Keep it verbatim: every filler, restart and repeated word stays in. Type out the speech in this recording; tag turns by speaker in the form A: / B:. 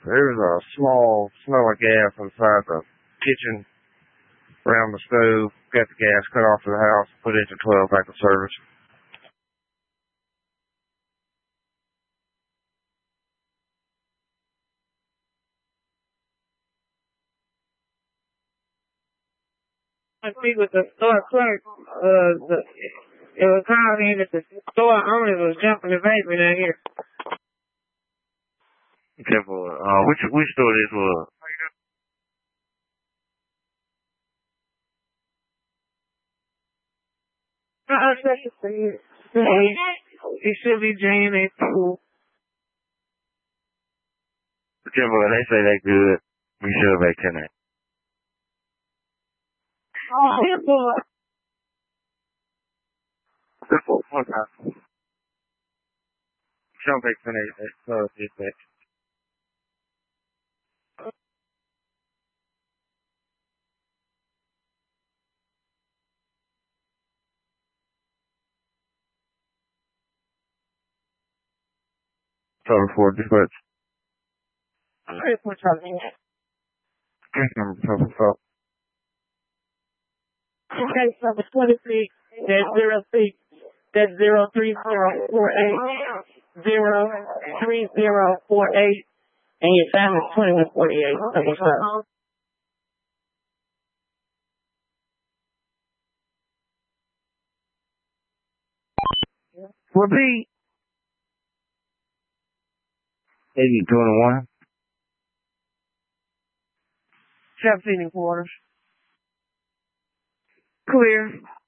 A: There was a small smell of gas inside the kitchen around the stove. Got the gas cut off to the house, put it to twelve back of service.
B: I speak with the store clerk. Uh, the, it was called in that the store owner was jumping the vaping out here.
A: Okay, boy. Uh, which which store this was?
B: I'll check it for you. It should be J and A Pool.
A: Okay, boy. They say they good. We should vaccinate.
B: Oh, yeah, boy.
A: This boy, one time. Should vaccinate. That's close. It's that. Cover for dispatch.
B: I'm ready for something.
A: Case number cover for.
B: Case number twenty-three, that's zero three, that's zero three zero four eight, zero three zero four eight, and your time is twenty-one forty-eight. Okay, so.
A: Repeat. eighty twenty-one.
B: seventeen quarters.
A: Clear.